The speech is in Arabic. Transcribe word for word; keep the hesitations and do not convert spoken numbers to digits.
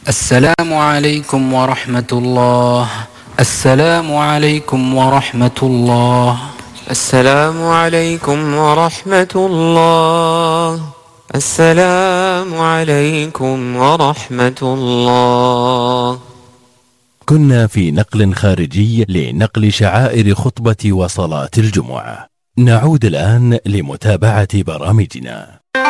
السلام عليكم ورحمة الله. السلام عليكم ورحمة الله. السلام عليكم ورحمة الله. السلام عليكم ورحمة الله. كنا في نقل خارجي لنقل شعائر خطبة وصلاة الجمعة. نعود الآن لمتابعة برامجنا.